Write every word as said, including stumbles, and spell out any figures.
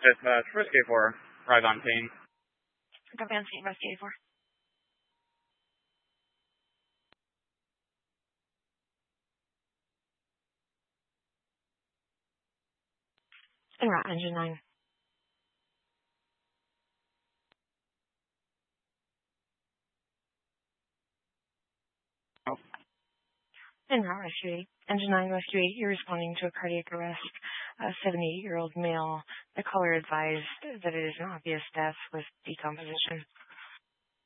It's uh, Risky for Rise on Team. Advance Investigate for. En route, engine nine. Oh. En route, Rescue eight. Engine nine, Rescue eight, you're responding to a cardiac arrest. A seventy-eight-year-old male. The caller advised that it is an obvious death with decomposition.